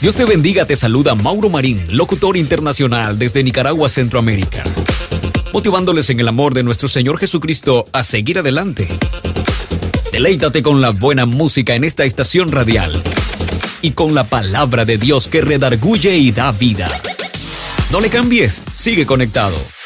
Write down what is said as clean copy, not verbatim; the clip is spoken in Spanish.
Dios te bendiga, te saluda Mauro Marín, locutor internacional desde Nicaragua, Centroamérica, motivándoles en el amor de nuestro Señor Jesucristo a seguir adelante. Deleítate con la buena música en esta estación radial y con la palabra de Dios que redarguye y da vida. No le cambies, sigue conectado.